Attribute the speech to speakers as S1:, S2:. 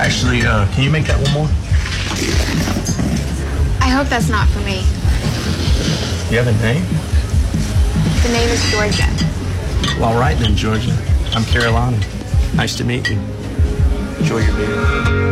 S1: Actually, can you make that one more?
S2: I hope that's not for me.
S1: You have a name?
S2: The name is Georgia.
S1: Well, all right then, Georgia. I'm Carolina. Nice to meet you. Enjoy your beer.